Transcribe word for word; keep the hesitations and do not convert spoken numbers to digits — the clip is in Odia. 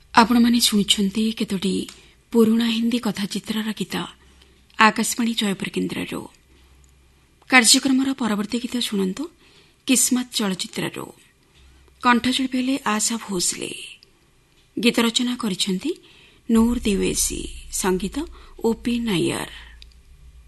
ଆପଣମାନେ ଶୁଣୁଛନ୍ତି କେତୋଟି ପୁରୁଣା ହିନ୍ଦୀ କଥାଚିତ୍ରର ଗୀତ ଆକାଶବାଣୀ ଜୟପୁର କେନ୍ଦ୍ରରୁ। କାର୍ଯ୍ୟକ୍ରମର ପରବର୍ତ୍ତୀ ଗୀତ ଶୁଣନ୍ତୁ କିସ୍ମତ୍ ଚଳଚ୍ଚିତ୍ରରୁ। କଣ୍ଠଶିଳ୍ପୀ ହେଲେ ଆଶା ଭୋସଲେ। ଗୀତ ରଚନା କରିଛନ୍ତି ନୂର ଦିୱେଶୀ, ସଙ୍ଗୀତ ଓପି ନାୟର।